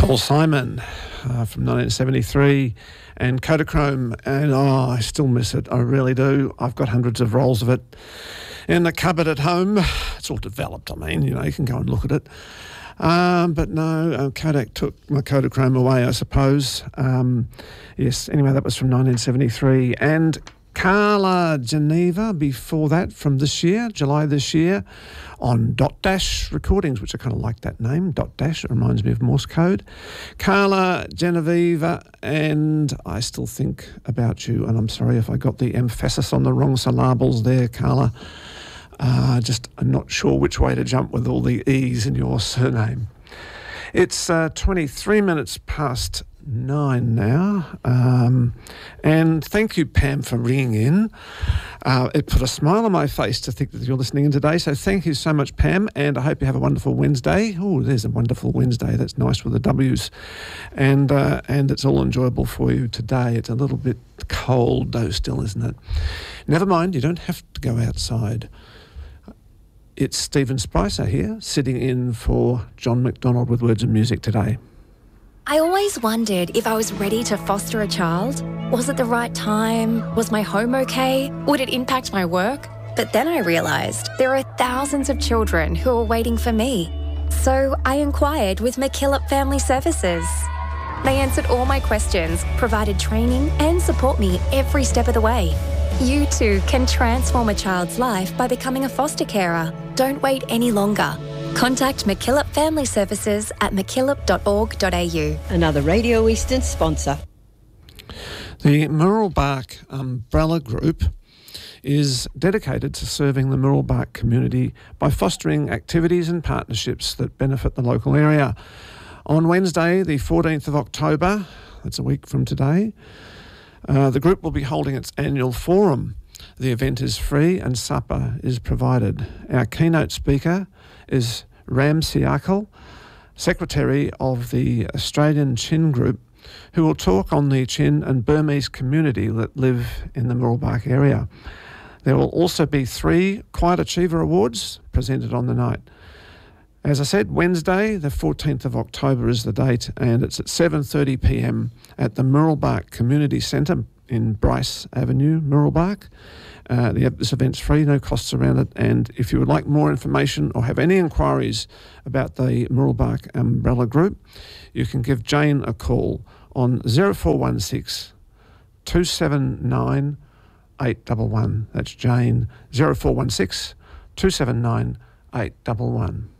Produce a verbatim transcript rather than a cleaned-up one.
Paul Simon uh, from nineteen seventy-three and Kodachrome, and oh, I still miss it. I really do. I've got hundreds of rolls of it in the cupboard at home. It's all developed, I mean, you know, you can go and look at it. Um, but no, uh, Kodak took my Kodachrome away, I suppose. Um, yes, anyway, that was from nineteen seventy-three. And Carla Geneva before that from this year, July this year, on Dot Dash Recordings, which I kind of like that name, Dot Dash. It reminds me of Morse code. Carla Genevieve, and I still think about you, and I'm sorry if I got the emphasis on the wrong syllables there, Carla. Uh, just I'm not sure which way to jump with all the E's in your surname. It's uh, twenty-three minutes past nine now, um, and thank you, Pam, for ringing in. Uh, it put a smile on my face to think that you're listening in today, so thank you so much, Pam, and I hope you have a wonderful Wednesday. Oh, there's a wonderful Wednesday. That's nice with the W's, and uh, and it's all enjoyable for you today. It's a little bit cold though still, isn't it? Never mind, you don't have to go outside. It's Stephen Spicer here, sitting in for John McDonald with Words and Music today. I always wondered if I was ready to foster a child. Was it the right time? Was my home okay? Would it impact my work? But then I realised there are thousands of children who are waiting for me. So I inquired with McKillop Family Services. They answered all my questions, provided training and support me every step of the way. You too can transform a child's life by becoming a foster carer. Don't wait any longer. Contact McKillop Family Services at mckillop dot org dot a u. Another Radio Eastern sponsor. The Murrelbark Umbrella Group is dedicated to serving the Murrelbark community by fostering activities and partnerships that benefit the local area. On Wednesday, the fourteenth of October, that's a week from today, uh, the group will be holding its annual forum. The event is free and supper is provided. Our keynote speaker is Ram Siakal, Secretary of the Australian Chin Group, who will talk on the Chin and Burmese community that live in the Murrelbark area. There will also be three Quiet Achiever Awards presented on the night. As I said, Wednesday, the fourteenth of October is the date, and it's at seven thirty p m at the Murrelbark Community Centre in Bryce Avenue, Murrelbark. Uh, the, this event's free, no costs around it, and if you would like more information or have any inquiries about the Murrelbark Umbrella Group, you can give Jane a call on zero four one six, two seven nine, eight one one. That's Jane, zero four one six, two seven nine, eight one one.